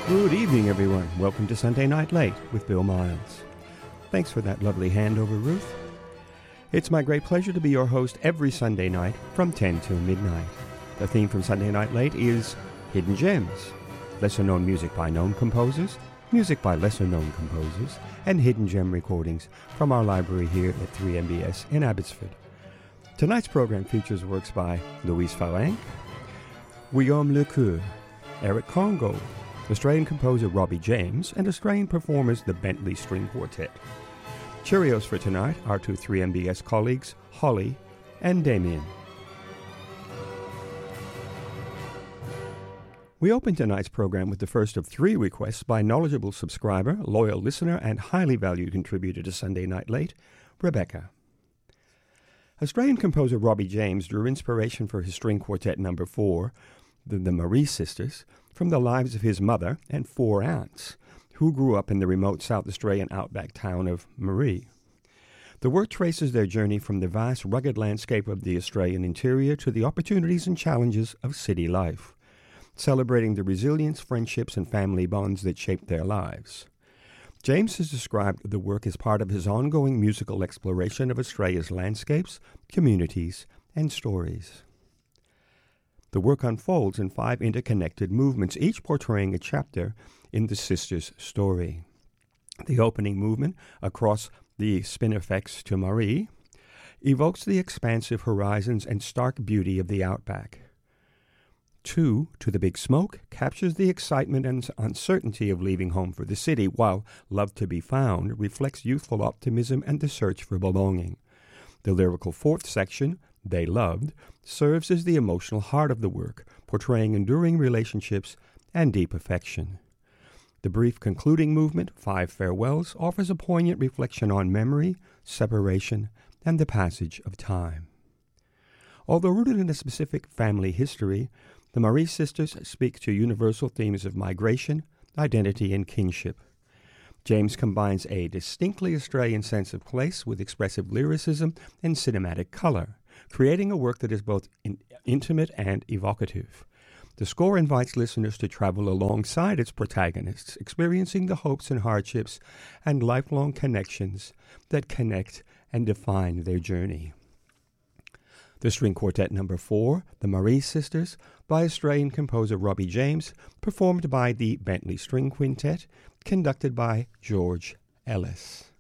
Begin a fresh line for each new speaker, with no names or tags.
Good evening, everyone. Welcome to Sunday Night Late with Bill Miles. Thanks for that lovely handover, Ruth. It's my great pleasure to be your host every Sunday night from 10 till midnight. The theme from Sunday Night Late is Hidden Gems, lesser-known music by known composers, music by lesser-known composers, and hidden gem recordings from our library here at 3MBS in Abbotsford. Tonight's program features works by Louise Farenc, Guillaume Lecoeur, Eric Congo, Australian composer Robbie James, and Australian performers the Bentley String Quartet. Cheerios for tonight are to 3MBS colleagues Holly and Damien. We open tonight's program with the first of three requests by knowledgeable subscriber, loyal listener, and highly valued contributor to Sunday Night Late, Rebecca. Australian composer Robbie James drew inspiration for his string quartet number 4, the Marie Sisters, from the lives of his mother and 4 aunts, who grew up in the remote South Australian outback town of Marie. The work traces their journey from the vast, rugged landscape of the Australian interior to the opportunities and challenges of city life, celebrating the resilience, friendships, and family bonds that shaped their lives. James has described the work as part of his ongoing musical exploration of Australia's landscapes, communities, and stories. The work unfolds in 5 interconnected movements, each portraying a chapter in the sisters' story. The opening movement, Across the Spinifex to Marie, evokes the expansive horizons and stark beauty of the outback. 2, To the Big Smoke, captures the excitement and uncertainty of leaving home for the city, while Love to be Found reflects youthful optimism and the search for belonging. The lyrical 4th section, They Loved, serves as the emotional heart of the work, portraying enduring relationships and deep affection. The brief concluding movement, 5 Farewells, offers a poignant reflection on memory, separation, and the passage of time. Although rooted in a specific family history, the Marie Sisters speak to universal themes of migration, identity, and kinship. James combines a distinctly Australian sense of place with expressive lyricism and cinematic color, creating a work that is both intimate and evocative. The score invites listeners to travel alongside its protagonists, experiencing the hopes and hardships and lifelong connections that connect and define their journey. The String Quartet number 4, The Marie Sisters, by Australian composer Robbie James, performed by the Bentley String Quintet, conducted by George Ellis.